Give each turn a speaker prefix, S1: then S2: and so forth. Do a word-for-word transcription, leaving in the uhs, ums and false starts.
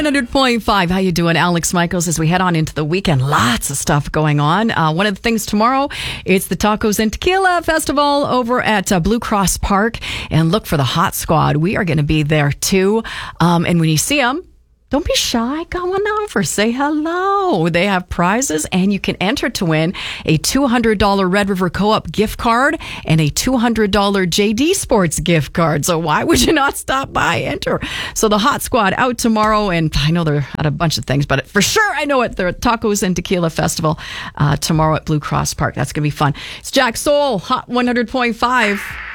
S1: one hundred point five. How you doing, Alex Michaels? As we head on into the weekend, lots of stuff going on. Uh, one of the things tomorrow, it's the Tacos and Tequila Festival over at uh, Blue Cross Park. And look for the Hot Squad. We are going to be there too. Um, and when you see them, don't be shy. Go on over. Say hello. They have prizes, and you can enter to win a two hundred dollars Red River Co-op gift card and a two hundred dollars J D Sports gift card. So why would you not stop by? Enter. So the Hot Squad out tomorrow, and I know they're at a bunch of things, but for sure I know it. They're at Tacos and Tequila Festival uh, tomorrow at Blue Cross Park. That's going to be fun. It's Jack Soul, Hot one hundred point five.